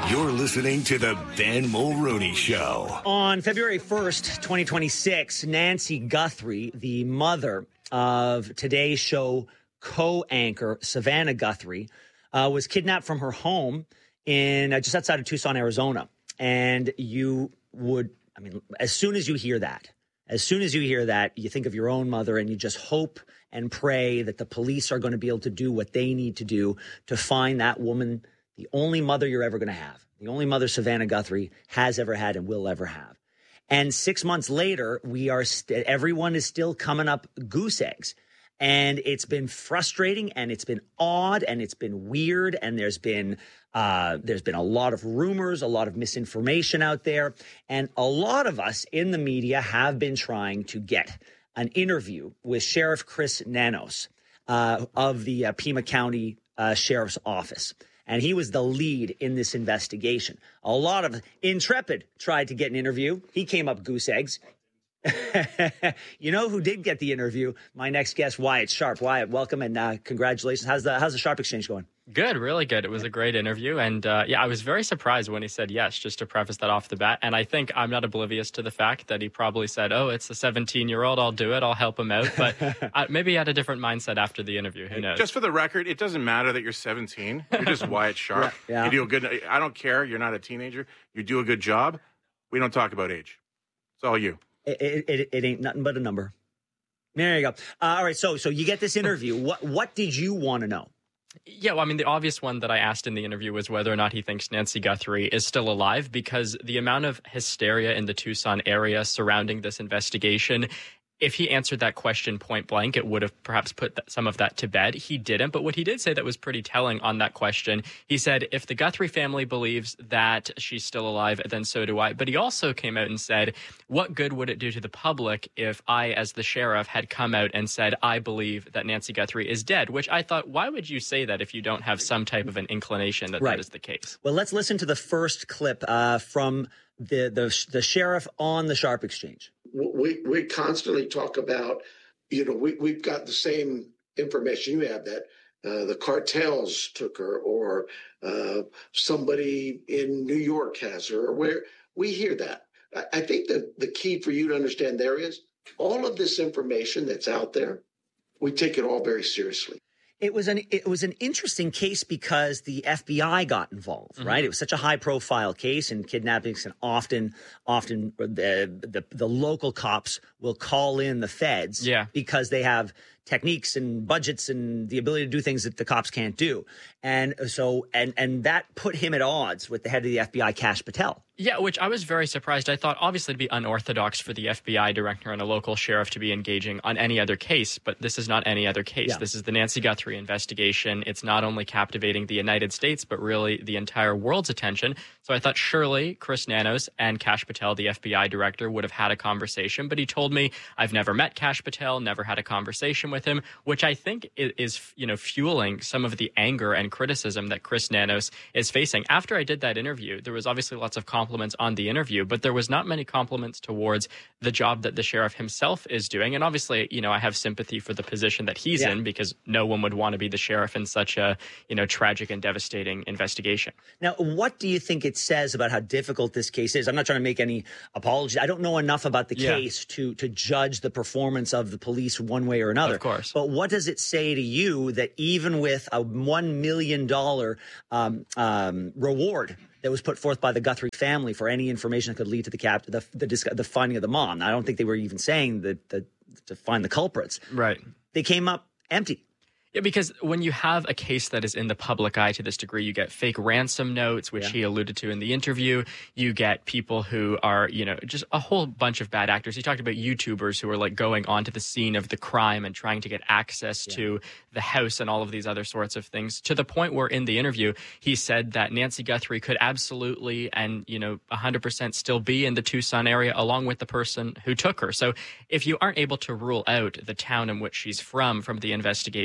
You're listening to the Ben Mulroney Show. On February 1st, 2026, Nancy Guthrie, the mother of Today's Show co-anchor Savannah Guthrie, was kidnapped from her home in just outside of Tucson, Arizona. And as soon as you hear that, you think of your own mother and you just hope and pray that the police are going to be able to do what they need to do to find that woman, the only mother you're ever going to have, the only mother Savannah Guthrie has ever had and will ever have. And 6 months later, everyone is still coming up goose eggs. And it's been frustrating, and it's been odd, and it's been weird, and there's been a lot of rumors, a lot of misinformation out there, and a lot of us in the media have been trying to get an interview with Sheriff Chris Nanos of the Pima County Sheriff's Office. And he was the lead in this investigation. A lot of Intrepid tried to get an interview. He came up goose eggs. You know who did get the interview? My next guest, Wyatt Sharp. Wyatt, welcome and congratulations. How's the Sharp Exchange going? Good, really good. It was a great interview. And I was very surprised when he said yes, just to preface that off the bat. And I think I'm not oblivious to the fact that he probably said, oh, it's a 17-year-old. I'll do it. I'll help him out. But maybe he had a different mindset after the interview. Who knows? Just for the record, it doesn't matter that you're 17. You're just Wyatt Sharp. Yeah. You do a good. I don't care. You're not a teenager. You do a good job. We don't talk about age. It's all you. It ain't nothing but a number. There you go. All right. So you get this interview. What did you want to know? Yeah, well, I mean, the obvious one that I asked in the interview was whether or not he thinks Nancy Guthrie is still alive, because the amount of hysteria in the Tucson area surrounding this investigation, if he answered that question point blank, it would have perhaps put some of that to bed. He didn't. But what he did say that was pretty telling on that question, he said, if the Guthrie family believes that she's still alive, then so do I. But he also came out and said, what good would it do to the public if I, as the sheriff, had come out and said, I believe that Nancy Guthrie is dead? Which I thought, why would you say that if you don't have some type of an inclination that that is the case? Well, let's listen to the first clip from the sheriff on the Sharp Exchange. We constantly talk about, we've got the same information you have, that the cartels took her, or somebody in New York has her, or where we hear that. I think that the key for you to understand there is all of this information that's out there, we take it all very seriously. It was an interesting case because the FBI got involved, right? It was such a high profile case, and kidnappings, and often the local cops will call in the feds because they have techniques and budgets and the ability to do things that the cops can't do. And so and that put him at odds with the head of the FBI, Kash Patel. Yeah, which I was very surprised. I thought, obviously, it'd be unorthodox for the FBI director and a local sheriff to be engaging on any other case, but this is not any other case. Yeah. This is the Nancy Guthrie investigation. It's not only captivating the United States, but really the entire world's attention. So I thought surely Chris Nanos and Kash Patel, the FBI director, would have had a conversation. But he told me, I've never met Kash Patel, never had a conversation with him, which I think is fueling some of the anger and criticism that Chris Nanos is facing. After I did that interview, there was obviously lots of compliments on the interview, but there was not many compliments towards the job that the sheriff himself is doing. And obviously, I have sympathy for the position that he's in, because no one would want to be the sheriff in such a, tragic and devastating investigation. Now, what do you think it says about how difficult this case is? I'm not trying to make any apologies. I don't know enough about the case to judge the performance of the police one way or another. Of course. But what does it say to you that even with a $1 million reward that was put forth by the Guthrie family for any information that could lead to the finding of the mom? I don't think they were even saying that to find the culprits. Right. They came up empty. Yeah, because when you have a case that is in the public eye to this degree, you get fake ransom notes, which he alluded to in the interview. You get people who are, just a whole bunch of bad actors. He talked about YouTubers who are going onto the scene of the crime and trying to get access to the house and all of these other sorts of things, to the point where in the interview, he said that Nancy Guthrie could absolutely and, 100% still be in the Tucson area along with the person who took her. So if you aren't able to rule out the town in which she's from the investigation, then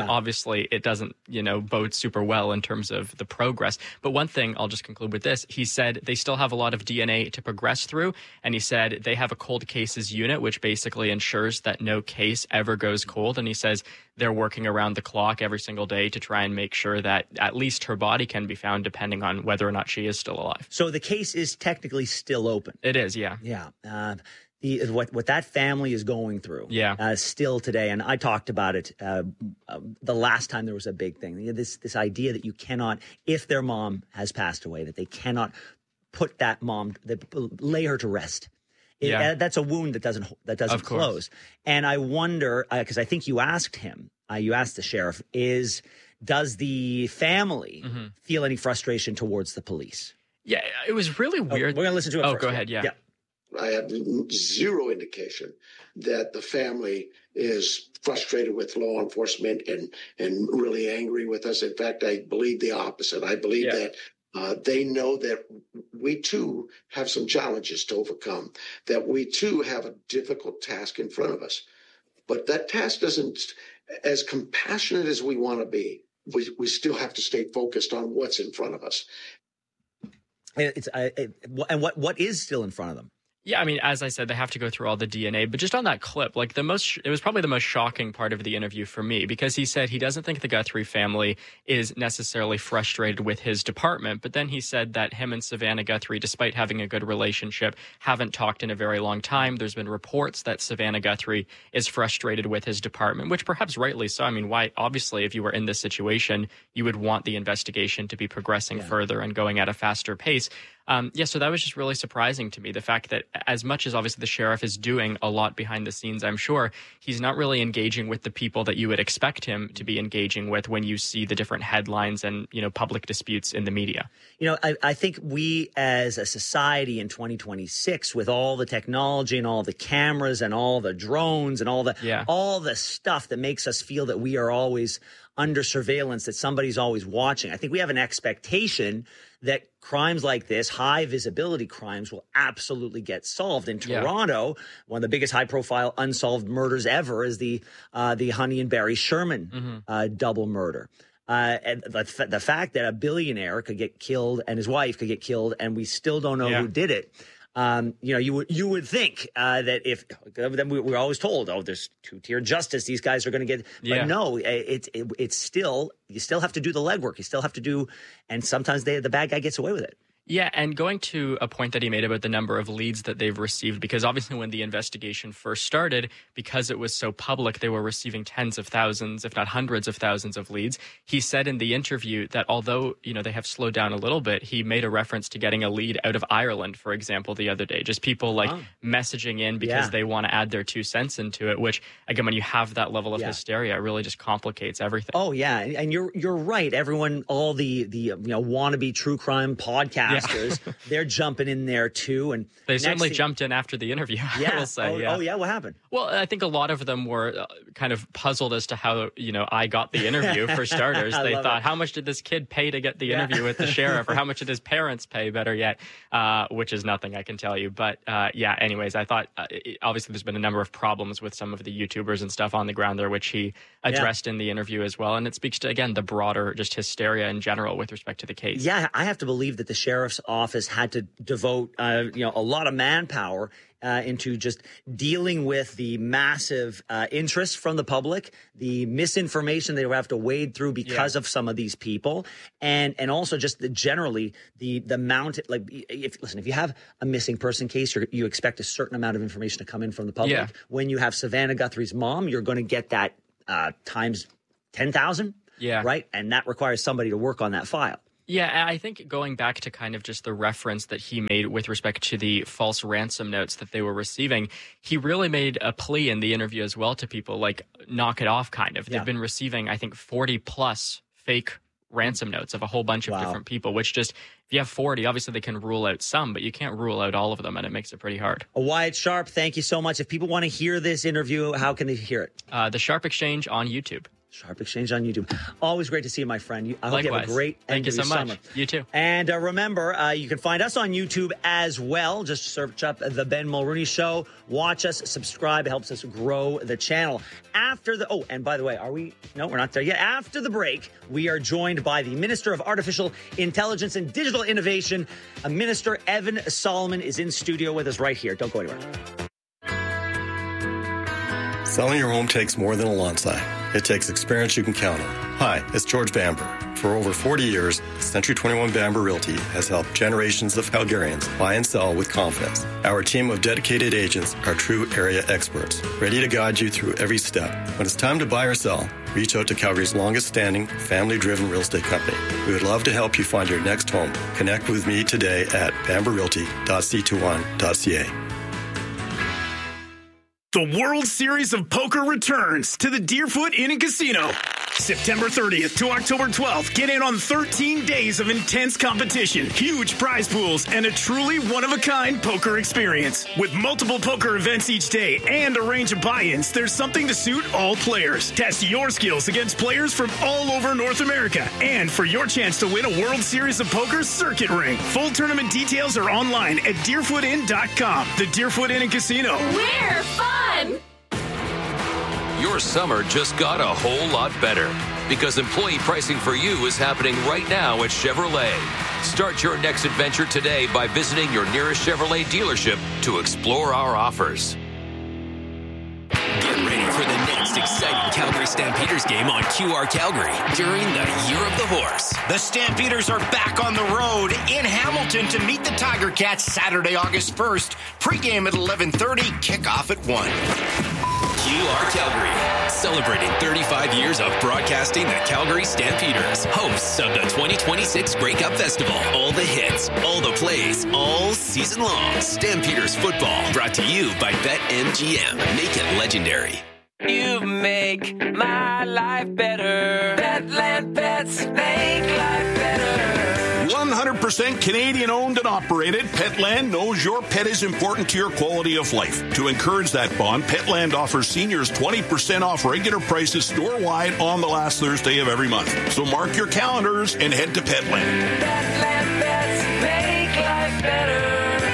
obviously it doesn't, bode super well in terms of the progress. But one thing, I'll just conclude with this. He said they still have a lot of DNA to progress through. And he said they have a cold cases unit, which basically ensures that no case ever goes cold. And he says they're working around the clock every single day to try and make sure that at least her body can be found, depending on whether or not she is still alive. So the case is technically still open. It is, yeah. Yeah. What that family is going through still today, and I talked about it the last time there was a big thing, this idea that you cannot, if their mom has passed away, that they cannot put that mom, lay her to rest. That's a wound that doesn't close. And I wonder, because I think you asked him, you asked the sheriff, does the family feel any frustration towards the police? Yeah, it was really weird. We're going to listen to it first. Go ahead, yeah. I have zero indication that the family is frustrated with law enforcement and really angry with us. In fact, I believe the opposite. I believe that they know that we too have some challenges to overcome, that we too have a difficult task in front of us. But that task doesn't, as compassionate as we want to be, we still have to stay focused on what's in front of us. And what is still in front of them? Yeah, I mean, as I said, they have to go through all the DNA. But just on that clip, it was probably the most shocking part of the interview for me, because he said he doesn't think the Guthrie family is necessarily frustrated with his department. But then he said that him and Savannah Guthrie, despite having a good relationship, haven't talked in a very long time. There's been reports that Savannah Guthrie is frustrated with his department, which perhaps rightly so. I mean, why? Obviously, if you were in this situation, you would want the investigation to be progressing further and going at a faster pace. So that was just really surprising to me. The fact that as much as obviously the sheriff is doing a lot behind the scenes, I'm sure he's not really engaging with the people that you would expect him to be engaging with when you see the different headlines and, public disputes in the media. I think we as a society in 2026, with all the technology and all the cameras and all the drones and all the stuff that makes us feel that we are always under surveillance, that somebody's always watching, I think we have an expectation that crimes like this, high visibility crimes, will absolutely get solved. In Toronto, one of the biggest high profile unsolved murders ever is the Honey and Barry Sherman double murder. And the fact that a billionaire could get killed and his wife could get killed and we still don't know who did it. You would think that if then we're always told, there's two-tier justice, these guys are going to get, but no, it's still, you still have to do the legwork. You still have to do, and sometimes the bad guy gets away with it. Yeah, and going to a point that he made about the number of leads that they've received, because obviously when the investigation first started, because it was so public, they were receiving tens of thousands, if not hundreds of thousands of leads. He said in the interview that although, they have slowed down a little bit, he made a reference to getting a lead out of Ireland, for example, the other day. Just people messaging in because they want to add their 2 cents into it, which, again, when you have that level of hysteria, it really just complicates everything. Oh, yeah. And you're right. Everyone, all the wannabe true crime podcasts, they're jumping in there too, and they certainly jumped in after the interview. I will say. What happened? Well, I think a lot of them were kind of puzzled as to how I got the interview. For starters, they thought, how much did this kid pay to get the interview with the sheriff, or how much did his parents pay? Better yet, which is nothing, I can tell you. But anyways, I thought obviously there's been a number of problems with some of the YouTubers and stuff on the ground there, which he addressed in the interview as well, and it speaks to, again, the broader just hysteria in general with respect to the case. Yeah, I have to believe that the sheriff's office had to devote a lot of manpower into just dealing with the massive interest from the public, the misinformation they would have to wade through because of some of these people, and also just generally the amount. If you have a missing person case, you expect a certain amount of information to come in from the public. Yeah. When you have Savannah Guthrie's mom, you're going to get that times 10,000. Yeah. Right, and that requires somebody to work on that file. Yeah, I think going back to kind of just the reference that he made with respect to the false ransom notes that they were receiving, he really made a plea in the interview as well to people, knock it off kind of. They've been receiving, I think, 40 plus fake ransom notes of a whole bunch of different people, which just, if you have 40, obviously they can rule out some, but you can't rule out all of them, and it makes it pretty hard. Wyatt Sharp, thank you so much. If people want to hear this interview, how can they hear it? The Sharp Exchange on YouTube. Sharp Exchange on YouTube. Always great to see you, my friend. I hope you have a great end of your summer. Thank you so much. You too. And remember, you can find us on YouTube as well. Just search up The Ben Mulrooney Show. Watch us, subscribe. It helps us grow the channel. And by the way, no, we're not there yet. After the break, we are joined by the Minister of Artificial Intelligence and Digital Innovation. Minister Evan Solomon is in studio with us right here. Don't go anywhere. Selling your home takes more than a lawn sign. It takes experience you can count on. Hi, it's George Bamber. For over 40 years, Century 21 Bamber Realty has helped generations of Calgarians buy and sell with confidence. Our team of dedicated agents are true area experts, ready to guide you through every step. When it's time to buy or sell, reach out to Calgary's longest-standing, family-driven real estate company. We would love to help you find your next home. Connect with me today at bamberrealty.c21.ca. The World Series of Poker returns to the Deerfoot Inn and Casino. September 30th to October 12th. Get in on 13 days of intense competition, huge prize pools, and a truly one-of-a-kind poker experience. With multiple poker events each day and a range of buy-ins, there's something to suit all players. Test your skills against players from all over North America. And for your chance to win a World Series of Poker circuit ring. Full tournament details are online at deerfootin.com. The Deerfoot Inn and Casino. We're fun! Your summer just got a whole lot better because employee pricing for you is happening right now at Chevrolet. Start your next adventure today by visiting your nearest Chevrolet dealership to explore our offers. Get ready for the next exciting Calgary Stampeders game on QR Calgary during the Year of the Horse. The Stampeders are back on the road in Hamilton to meet the Tiger Cats Saturday, August 1st. Pre-game at 11:30, kickoff at 1. QR Calgary, celebrating 35 years of broadcasting the Calgary Stampeders, hosts of the 2026 Grey Cup Festival. All the hits, all the plays, all season long. Stampeders football, brought to you by BetMGM. Make it legendary. You make my life better. Petland Pets make life better. 100% Canadian owned and operated, Petland knows your pet is important to your quality of life. To encourage that bond, Petland offers seniors 20% off regular prices store-wide on the last Thursday of every month. So mark your calendars and head to Petland. Petland Pets make life better.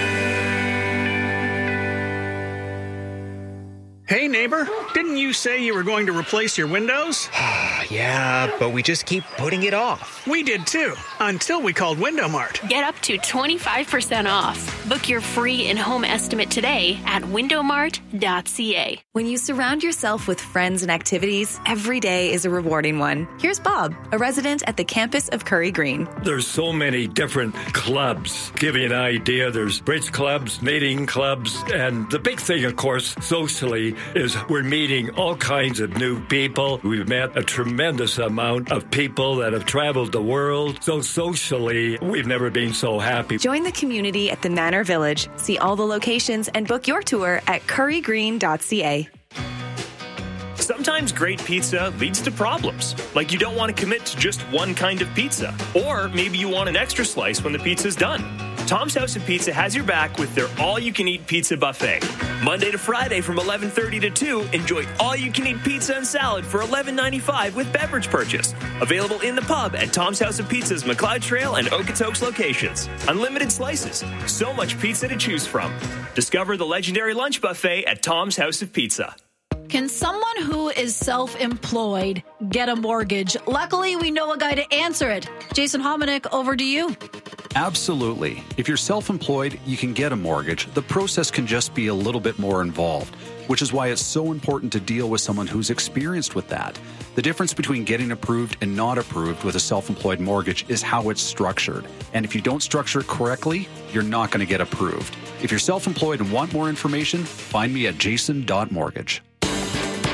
Hey, neighbor, didn't you say you were going to replace your windows? Yeah, but we just keep putting it off. We did too, until we called Window Mart. Get up to 25% off. Book your free in-home estimate today at windowmart.ca. When you surround yourself with friends and activities, every day is a rewarding one. Here's Bob, a resident at the campus of Curry Green. There's so many different clubs. Give you an idea, there's bridge clubs, knitting clubs, and the big thing, of course, socially, is we're meeting all kinds of new people. We've met a tremendous amount of people that have traveled the world. So socially, we've never been so happy. Join the community at the Manor Village. See all the locations and book your tour at currygreen.ca. Sometimes great pizza leads to problems, like you don't want to commit to just one kind of pizza, or maybe you want an extra slice when the pizza's done. Tom's House of Pizza has your back with their all-you-can-eat pizza buffet. Monday to Friday from 11:30 to 2, enjoy all-you-can-eat pizza and salad for $11.95 with beverage purchase. Available in the pub at Tom's House of Pizza's McLeod Trail and Okotoks locations. Unlimited slices, so much pizza to choose from. Discover the legendary lunch buffet at Tom's House of Pizza. Can someone who is self-employed get a mortgage? Luckily, we know a guy to answer it. Jason Hominick, over to you. Absolutely. If you're self-employed, you can get a mortgage. The process can just be a little bit more involved, which is why it's so important to deal with someone who's experienced with that. The difference between getting approved and not approved with a self-employed mortgage is how it's structured. And if you don't structure it correctly, you're not going to get approved. If you're self-employed and want more information, find me at jason.mortgage.